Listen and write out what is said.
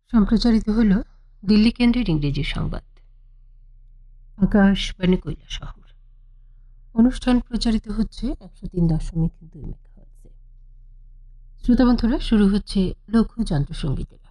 সম্প্রচারিত হল দিল্লি কেন্দ্রের ইংরেজি সংবাদ। আকাশবাণী কৈলাসহর। অনুষ্ঠান প্রচারিত হচ্ছে 103.2 মেগাহার্টজে। শ্রোতা বন্ধুরা, শুরু হচ্ছে লঘু যন্ত্রসঙ্গীতের